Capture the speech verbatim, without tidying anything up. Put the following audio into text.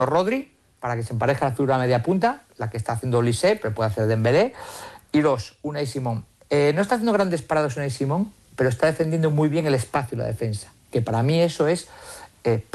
Rodri, para que se empareje la figura media punta, la que está haciendo Olise, pero puede hacer Dembélé. Y dos, Unai Simón. Eh, no está haciendo grandes paradas Unai Simón, pero está defendiendo muy bien el espacio y la defensa, que para mí eso es... Eh,